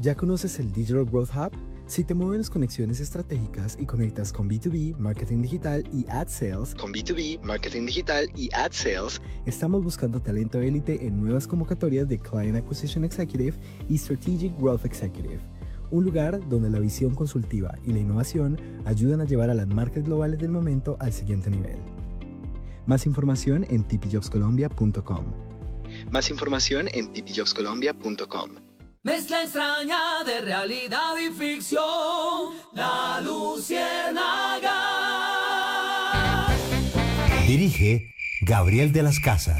¿Ya conoces el Digital Growth Hub? Si te mueves conexiones estratégicas y conectas con B2B, marketing digital y ad sales, estamos buscando talento élite en nuevas convocatorias de Client Acquisition Executive y Strategic Growth Executive. Un lugar donde la visión consultiva y la innovación ayudan a llevar a las marcas globales del momento al siguiente nivel. Más información en tpjobscolombia.com. Mezcla extraña de realidad y ficción, La Luciérnaga. Dirige Gabriel de las Casas.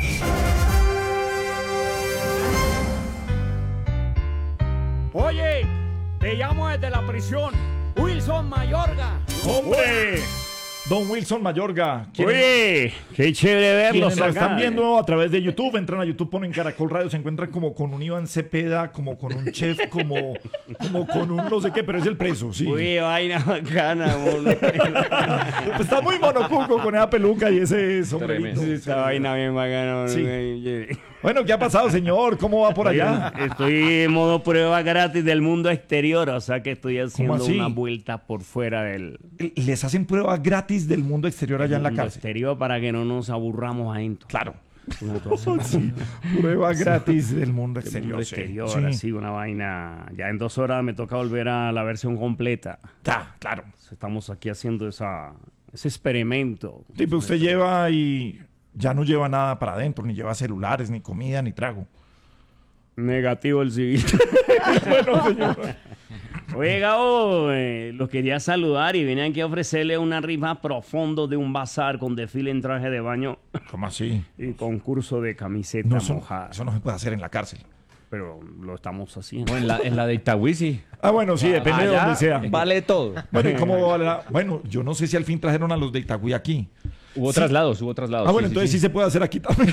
Oye, te llamo desde la prisión, Wilson Mayorga. ¡Hombre! Don Wilson Mayorga. Oye, qué chévere verlos Quienes lo acá. están viendo a través de YouTube, entran a YouTube, ponen Caracol Radio, se encuentran como con un Iván Cepeda, como con un chef, como con un no sé qué, pero es el preso, sí. Uy, vaina bacana, mono. Está muy monocuco con esa peluca y ese sombrerito. Esta vaina bien bacana. Sí. Sí. Bueno, ¿qué ha pasado, señor? ¿Cómo va por allá? Estoy en modo prueba gratis del mundo exterior, o sea que estoy haciendo así? una vuelta por fuera del Les hacen pruebas gratis del mundo exterior allá en la mundo cárcel. exterior para que no nos aburramos adentro. Claro. Entonces, Sí, prueba gratis del mundo del exterior. mundo sí. exterior, Sí. así una vaina. Ya en 2 horas me toca volver a la versión completa. Claro. Estamos aquí haciendo ese experimento. Sí, pero usted lleva y ya no lleva nada para adentro, ni lleva celulares, ni comida, ni trago. Negativo el civil. Bueno, señor. Oye, Gabo, los quería saludar y vine aquí a ofrecerle una rifa profundo de un bazar con desfile en traje de baño ¿Cómo así? y concurso de camiseta No, mojada. eso no se puede hacer en la cárcel. Pero lo estamos haciendo. No, en la de Itagüí sí. Ah, bueno, sí, depende de Allá donde sea. Vale todo. Bueno, ¿y cómo va Bueno, yo no sé si al fin trajeron a los de Itagüí aquí. Hubo traslados. Ah, bueno, entonces sí se puede hacer aquí también.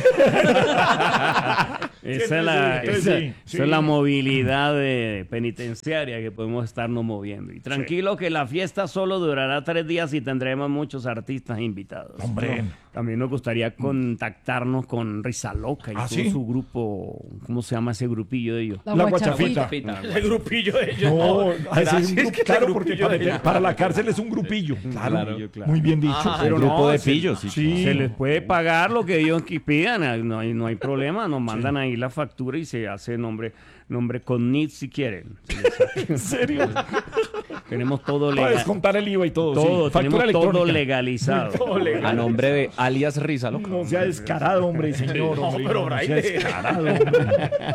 Esa es la, Entonces esa- sí, esa es la movilidad penitenciaria que podemos estarnos moviendo. Y tranquilo que la fiesta solo durará 3 días y tendremos muchos artistas invitados. Hombre. También nos gustaría contactarnos con Risa Loca y ¿Ah, todo sí? su grupo. ¿Cómo se llama ese grupillo de ellos? La guachafita. El grupillo de ellos. No, Gracias, es un grupo, que claro, el porque grupillo de ellos. para la cárcel es un grupillo. Claro, Claro. muy bien dicho. Pero Un grupo no, de se- pillos. Sí. Sí. Se les puede pagar lo que ellos pidan, no hay problema, nos mandan ahí la factura y se hace nombre con NIT si quieren. ¿En serio? Tenemos todo Para legal. descontar el IVA y todo. Todo, sí. Factura tenemos todo electrónica. legalizado. Todo legal. A nombre de alias Risa Loca. No sea descarado, hombre, señor. No, hombre, pero no sea Braille. descarado, hombre.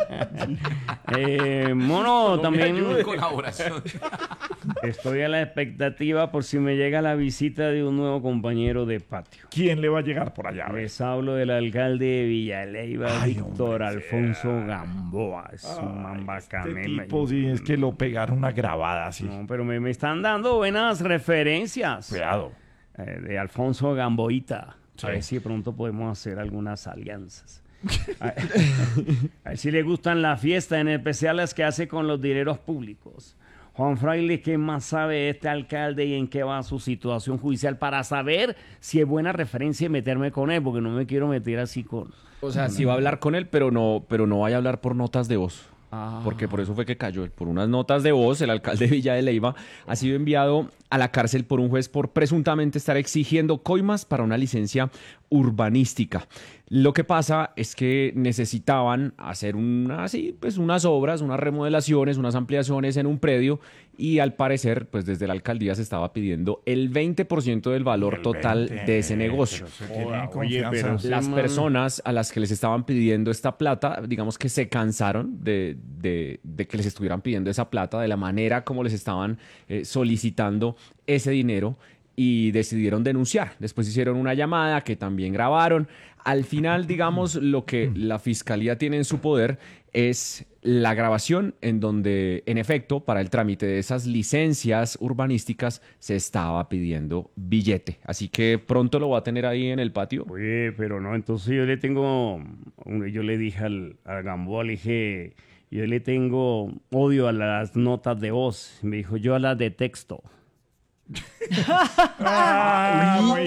Mono, también Colaboración. estoy a la expectativa por si me llega la visita de un nuevo compañero de patio. ¿Quién le va a llegar por allá? Les hablo del alcalde de Villaleiva, Ay, Víctor hombre, Alfonso Gamboa. Es un man Este bacán. tipo, sí, es que lo pegaron una grabada así. No, pero me están dando buenas referencias Cuidado. de Alfonso Gamboita. Sí. A ver si de pronto podemos hacer algunas alianzas. A ver si le gustan las fiestas, en especial las que hace con los dineros públicos. Juan Fraile, ¿qué más sabe este alcalde y en qué va su situación judicial para saber si es buena referencia meterme con él? Porque no me quiero meter así con... O sea, sí va a hablar con él, pero no vaya a hablar por notas de voz. Ah. Porque por eso fue que cayó. Por unas notas de voz, el alcalde de Villa de Leyva ha sido enviado a la cárcel por un juez por presuntamente estar exigiendo coimas para una licencia urbanística. Lo que pasa es que necesitaban hacer unas obras, unas remodelaciones, unas ampliaciones en un predio y al parecer, pues desde la alcaldía se estaba pidiendo el 20% del valor total de ese negocio. Oye, pero Las personas a las que les estaban pidiendo esta plata, digamos que se cansaron de que les estuvieran pidiendo esa plata, de la manera como les estaban solicitando ese dinero y decidieron denunciar. Después hicieron una llamada que también grabaron. Al final, digamos, lo que la fiscalía tiene en su poder es la grabación en donde, en efecto, para el trámite de esas licencias urbanísticas se estaba pidiendo billete. Así que pronto lo va a tener ahí en el patio. Oye, pero no, entonces yo le dije al Gamboa, le dije, yo le tengo odio a las notas de voz. Me dijo, yo a las de texto. Muy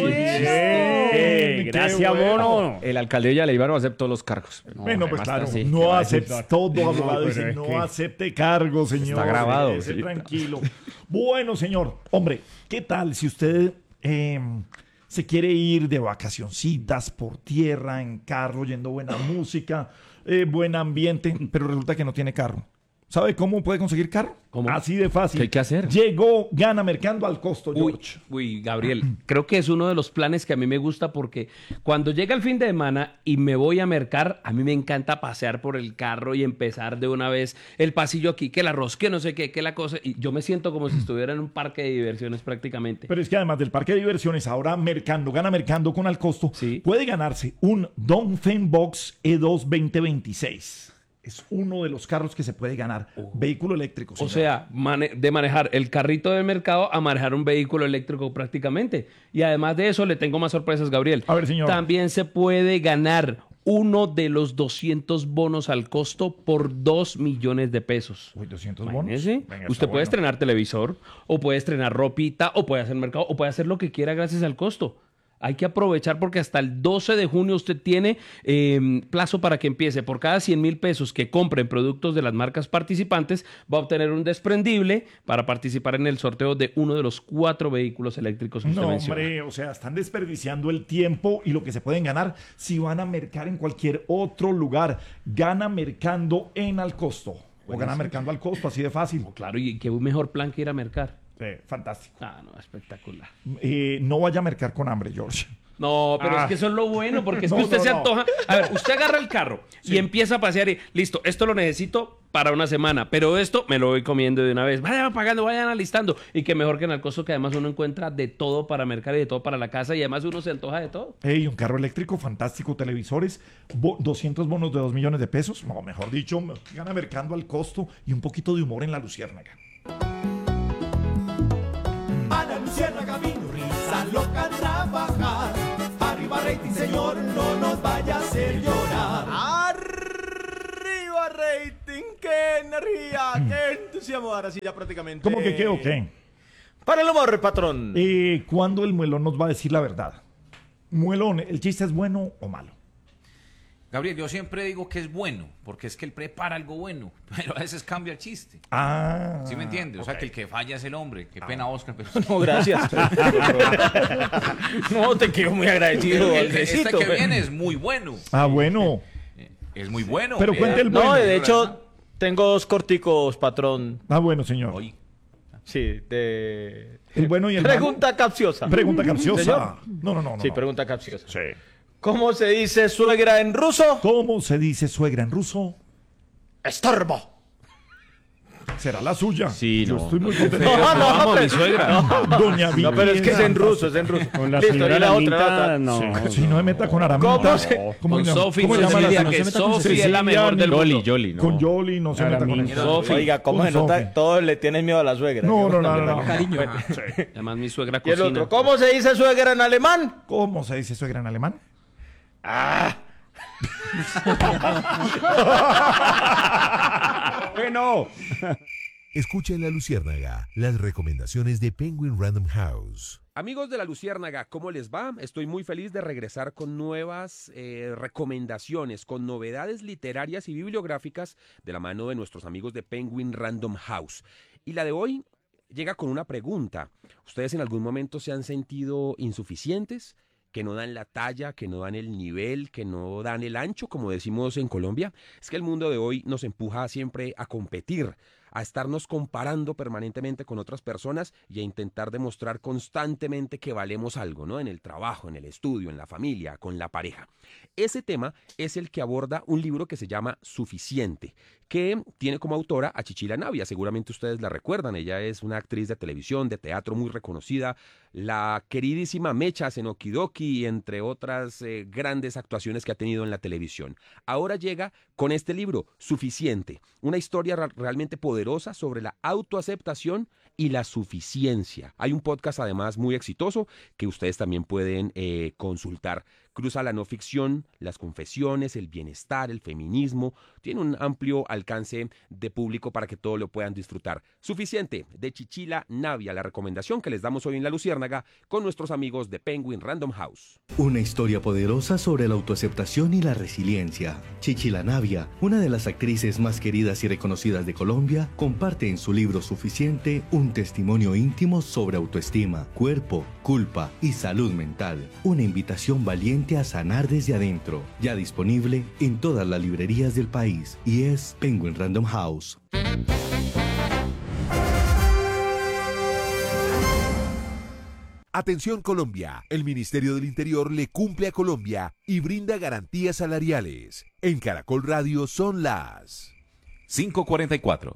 bien. Gracias, Qué bueno. mono. El alcalde de Yaleiva no aceptó los cargos. Bueno, pues claro, sí, ¿qué no va a decir? acepte todo, abogado, pero dice, es no que- acepte cargo, señor. Está grabado, Quédese sí. tranquilo. Bueno, señor, hombre, ¿qué tal si usted se quiere ir de vacacioncitas por tierra, en carro, oyendo buena música, buen ambiente, pero resulta que no tiene carro? ¿Sabe cómo puede conseguir carro? ¿Cómo? Así de fácil. ¿Qué hay que hacer? Llegó Gana Mercando al costo, Uy, George. Gabriel, creo que es uno de los planes que a mí me gusta porque cuando llega el fin de semana y me voy a mercar, a mí me encanta pasear por el carro y empezar de una vez el pasillo aquí, que el arroz, que no sé qué, que la cosa, y yo me siento como si estuviera en un parque de diversiones prácticamente. Pero es que además del parque de diversiones, ahora Mercando, Gana Mercando con al costo, Sí. puede ganarse un Dongfeng Box E2 2026. Es uno de los carros que se puede ganar. Vehículo eléctrico. O señor. sea, de manejar el carrito del mercado a manejar un vehículo eléctrico prácticamente. Y además de eso, le tengo más sorpresas, Gabriel. A ver, señor. También se puede ganar uno de los 200 bonos al costo por 2 millones de pesos. Uy, 200 bonos. Imagínese. Venga, Usted está puede bueno. estrenar televisor, o puede estrenar ropita, o puede hacer mercado, o puede hacer lo que quiera gracias al costo. Hay que aprovechar porque hasta el 12 de junio usted tiene plazo para que empiece. Por cada 100,000 pesos que compre en productos de las marcas participantes, va a obtener un desprendible para participar en el sorteo de uno de los 4 vehículos eléctricos que usted No, menciona. hombre, o sea, están desperdiciando el tiempo y lo que se pueden ganar si van a mercar en cualquier otro lugar. Gana Mercando en al costo. O gana Mercando al costo, así de fácil. Claro, y qué mejor plan que ir a mercar. Fantástico. Ah, no, espectacular. No vaya a mercar con hambre, George. No, pero es que eso es lo bueno, porque es que No, usted no, se no. antoja. A ver, usted agarra el carro y empieza a pasear y listo, esto lo necesito para una semana, pero esto me lo voy comiendo de una vez. Vayan pagando, vayan alistando. Y que mejor que en el costo que además uno encuentra de todo para mercar y de todo para la casa y además uno se antoja de todo. Ey, un carro eléctrico fantástico, televisores, 200 bonos de 2 millones de pesos. No, mejor dicho, gana Mercando al costo y un poquito de humor en la luciérnaga. A la luciérnaga vino risa loca a trabajar. Arriba rating, señor, no nos vaya a hacer llorar. Arriba rating, qué energía, qué entusiasmo. Ahora sí ya prácticamente. ¿Cómo que qué o qué? Para el humor, patrón. ¿Cuándo el muelón nos va a decir la verdad? Muelón, ¿el chiste es bueno o malo? Gabriel, yo siempre digo que es bueno, porque es que él prepara algo bueno, pero a veces cambia el chiste. Ah. ¿Sí me entiendes? O sea, ok. que el que falla es el hombre. Qué pena, Oscar, pero... No, gracias. No, te quiero muy agradecido. Este Andresito, que pero- viene es muy bueno. Ah, bueno. Es muy bueno. Pero vea. cuente el No, bueno. de hecho, tengo 2 corticos, patrón. Ah, bueno, señor. Oye, Sí, de... El bueno y el malo. Pregunta capciosa. Pregunta capciosa. ¿Señor? No. Sí, pregunta capciosa. Sí. ¿Cómo se dice suegra en ruso? ¿Cómo se dice suegra en ruso? Estorbo. Será la suya. Sí, Yo no. estoy muy contento. Vamos, mi suegra. Doña No, pero es que es en Viviana. ruso, es en ruso. Con la Listo, señora y la Aramita, otra. no. Si no me meta con Aramita. ¿Cómo se- ¿Cómo Con se llama? Sofi, ¿Cómo no llama se la diga señora? que No se meta con Sofi es la Cecilia mejor del ni Yoli, Yoli, no. Con Yoli no se meta con Aramita. ella. Sofi. Oiga, ¿cómo Con se nota? Sofi. Todos le tienen miedo a la suegra. No. Cariño. Además mi suegra Y el cocina. otro, ¿cómo se dice suegra en alemán? ¿Cómo se dice suegra en alemán? Bueno. Escucha en La Luciérnaga las recomendaciones de Penguin Random House. Amigos de La Luciérnaga, ¿cómo les va? Estoy muy feliz de regresar con nuevas recomendaciones, con novedades literarias y bibliográficas de la mano de nuestros amigos de Penguin Random House. Y la de hoy llega con una pregunta. ¿Ustedes en algún momento se han sentido insuficientes? ¿Que no dan la talla, que no dan el nivel, que no dan el ancho, como decimos en Colombia? Es que el mundo de hoy nos empuja siempre a competir, a estarnos comparando permanentemente con otras personas y a intentar demostrar constantemente que valemos algo, ¿no? En el trabajo, en el estudio, en la familia, con la pareja. Ese tema es el que aborda un libro que se llama Suficiente, que tiene como autora a Chichila Navia. Seguramente ustedes la recuerdan. Ella es una actriz de televisión, de teatro muy reconocida. La queridísima Mecha en Okidoki, entre otras grandes actuaciones que ha tenido en la televisión. Ahora llega con este libro, Suficiente, una historia realmente poderosa sobre la autoaceptación y la suficiencia. Hay un podcast además muy exitoso que ustedes también pueden consultar Cruza la no ficción, las confesiones, el bienestar, el feminismo. Tiene un amplio alcance de público para que todo lo puedan disfrutar. Suficiente de Chichila Navia, la recomendación que les damos hoy en La Luciérnaga con nuestros amigos de Penguin Random House. Una historia poderosa sobre la autoaceptación y la resiliencia. Chichila Navia, una de las actrices más queridas y reconocidas de Colombia, comparte en su libro Suficiente un testimonio íntimo sobre autoestima, cuerpo, culpa y salud mental. Una invitación valiente a sanar desde adentro. Ya disponible en todas las librerías del país y es Penguin Random House. Atención Colombia, el Ministerio del Interior le cumple a Colombia y brinda garantías salariales. En Caracol Radio son las 5:44.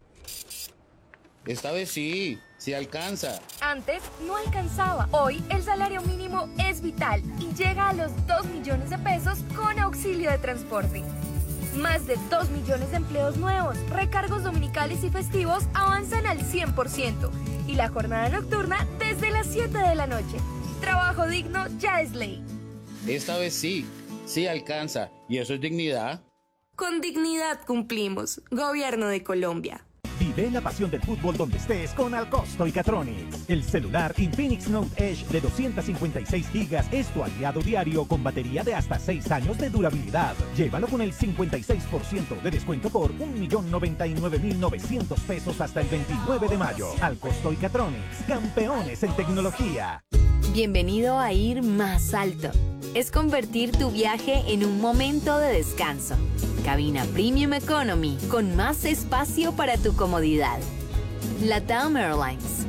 Esta vez sí alcanza. Antes no alcanzaba. Hoy el salario mínimo es vital y llega a los 2 millones de pesos con auxilio de transporte. Más de 2 millones de empleos nuevos, recargos dominicales y festivos avanzan al 100% y la jornada nocturna desde las 7 de la noche. Trabajo digno ya es ley. Esta vez sí alcanza. ¿Y eso es dignidad? Con dignidad cumplimos. Gobierno de Colombia. Vive la pasión del fútbol donde estés con Alcosto y Catronics. El celular Infinix Note Edge de 256 GB es tu aliado diario con batería de hasta 6 años de durabilidad. Llévalo con el 56% de descuento por 1.099.900 pesos hasta el 29 de mayo. Alcosto y Catronics, campeones en tecnología. Bienvenido a ir más alto. Es convertir tu viaje en un momento de descanso. Cabina Premium Economy con más espacio para tu comodidad. LATAM Airlines.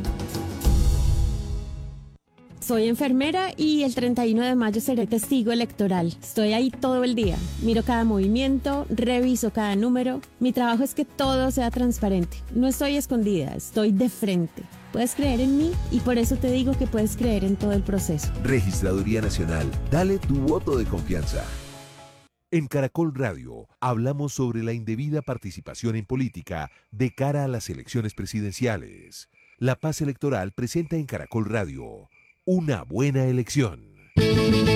Soy enfermera y el 31 de mayo seré testigo electoral. Estoy ahí todo el día. Miro cada movimiento, reviso cada número. Mi trabajo es que todo sea transparente. No estoy escondida, estoy de frente. Puedes creer en mí y por eso te digo que puedes creer en todo el proceso. Registraduría Nacional, dale tu voto de confianza. En Caracol Radio hablamos sobre la indebida participación en política de cara a las elecciones presidenciales. La Paz Electoral presenta en Caracol Radio una buena elección.